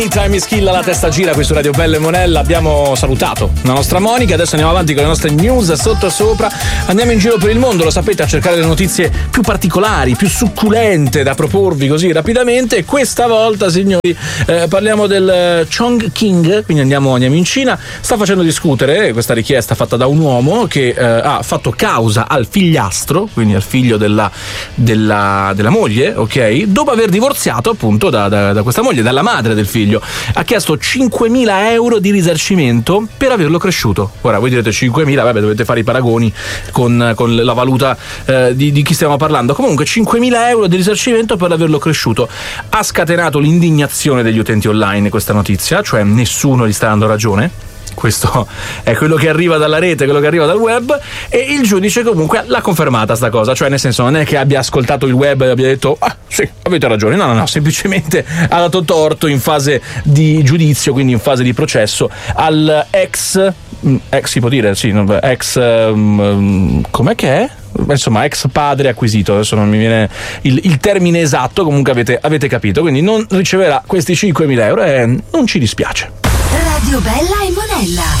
Time is Kill, la testa gira qui su Radio Bella e Monella. Abbiamo salutato la nostra Monica, adesso andiamo avanti con le nostre news sotto sopra. Andiamo in giro per il mondo, lo sapete, a cercare le notizie più particolari, più succulente da proporvi così rapidamente. E questa volta, signori, parliamo del Chongqing, quindi andiamo in Cina. Sta facendo discutere questa richiesta fatta da un uomo che ha fatto causa al figliastro, quindi al figlio della moglie, ok? Dopo aver divorziato appunto da questa moglie, dalla madre del figlio. Ha chiesto 5.000 euro di risarcimento per averlo cresciuto. Ora voi direte 5.000, vabbè, dovete fare i paragoni con la valuta di chi stiamo parlando. Comunque 5.000 euro di risarcimento per averlo cresciuto. Ha scatenato l'indignazione degli utenti online questa notizia, cioè nessuno gli sta dando ragione. Questo è quello che arriva dalla rete, quello che arriva dal web, e il giudice comunque l'ha confermata sta cosa, cioè nel senso non è che abbia ascoltato il web e abbia detto sì, avete ragione, no, semplicemente ha dato torto in fase di giudizio, quindi in fase di processo, al ex si può dire, sì, com'è che è? Insomma, ex padre acquisito, adesso non mi viene il termine esatto, comunque avete capito, quindi non riceverà questi 5.000 euro e non ci dispiace. Radio Bella e Monella.